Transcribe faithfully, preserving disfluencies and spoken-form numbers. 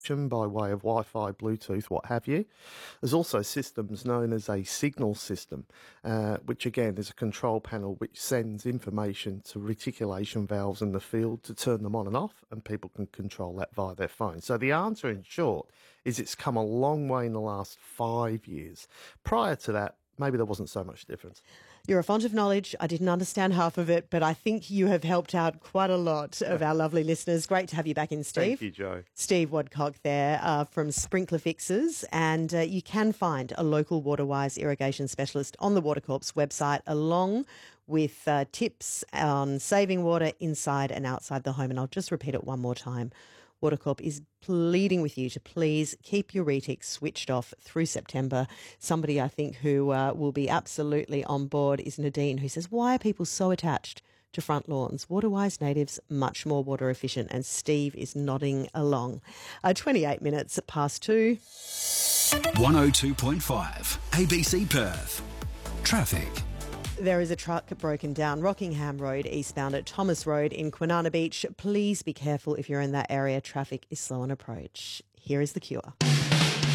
by way of Wi-Fi, Bluetooth, what have you. There's also systems known as a signal system, uh, which again is a control panel which sends information to reticulation valves in the field to turn them on and off, and people can control that via their phone. So the answer, in short, is it's come a long way in the last five years. Prior to that, maybe there wasn't so much difference. You're a font of knowledge. I didn't understand half of it, but I think you have helped out quite a lot of our lovely listeners. Great to have you back in, Steve. Thank you, Jo. Steve Wadcock there uh, from Sprinkler Fixers. And uh, you can find a local Waterwise irrigation specialist on the Watercorp's website, along with uh, tips on saving water inside and outside the home. And I'll just repeat it one more time. Watercorp is pleading with you to please keep your retic switched off through September. Somebody I think who uh, will be absolutely on board is Nadine, who says, why are people so attached to front lawns? Waterwise natives, much more water efficient. And Steve is nodding along. Uh, twenty-eight minutes past two. one oh two point five A B C Perth. Traffic. There is a truck broken down Rockingham Road eastbound at Thomas Road in Kwinana Beach. Please be careful if you're in that area. Traffic is slow on approach. Here is The Cure.